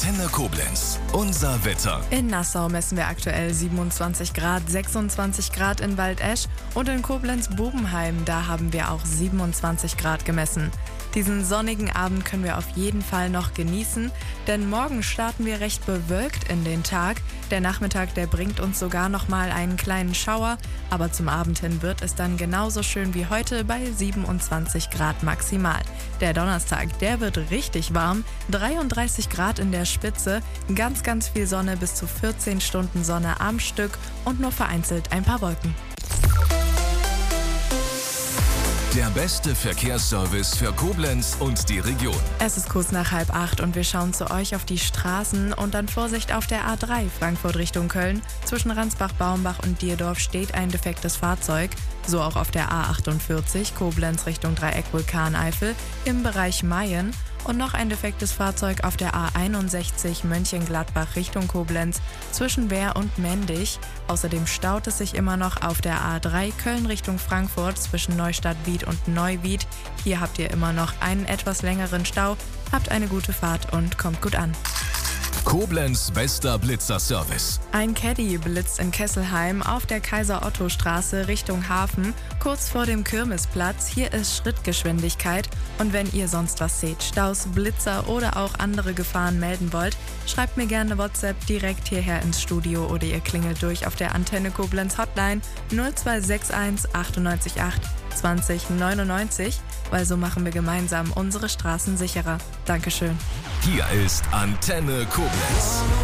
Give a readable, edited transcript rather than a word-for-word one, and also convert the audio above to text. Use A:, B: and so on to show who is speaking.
A: Antenne Koblenz. Unser Wetter.
B: In Nassau messen wir aktuell 27 Grad, 26 Grad in Waldesch und in Koblenz-Bubenheim, da haben wir auch 27 Grad gemessen. Diesen sonnigen Abend können wir auf jeden Fall noch genießen, denn morgen starten wir recht bewölkt in den Tag. Der Nachmittag, der bringt uns sogar noch mal einen kleinen Schauer, aber zum Abend hin wird es dann genauso schön wie heute bei 27 Grad maximal. Der Donnerstag, der wird richtig warm, 33 Grad in der Spitze, ganz viel Sonne, bis zu 14 Stunden Sonne am Stück und nur vereinzelt ein paar Wolken.
A: Der beste Verkehrsservice für Koblenz und die Region.
B: Es ist kurz nach 7:30 und wir schauen zu euch auf die Straßen und dann Vorsicht auf der A3 Frankfurt Richtung Köln. Zwischen Ransbach-Baumbach und Dierdorf steht ein defektes Fahrzeug. So auch auf der A48 Koblenz Richtung Dreieck Vulkaneifel im Bereich Mayen. Und noch ein defektes Fahrzeug auf der A61 Mönchengladbach Richtung Koblenz zwischen Wehr und Mendig. Außerdem staut es sich immer noch auf der A3 Köln Richtung Frankfurt zwischen Neustadt-Wied und Neuwied. Hier habt ihr immer noch einen etwas längeren Stau. Habt eine gute Fahrt und kommt gut an.
A: Koblenz bester Blitzer-Service.
B: Ein Caddy blitzt in Kesselheim auf der Kaiser-Otto-Straße Richtung Hafen, kurz vor dem Kirmesplatz. Hier ist Schrittgeschwindigkeit. Und wenn ihr sonst was seht, Staus, Blitzer oder auch andere Gefahren melden wollt, schreibt mir gerne WhatsApp direkt hierher ins Studio oder ihr klingelt durch auf der Antenne Koblenz Hotline 0261 98 8 20 99, weil so machen wir gemeinsam unsere Straßen sicherer. Dankeschön.
A: Hier ist Antenne Koblenz.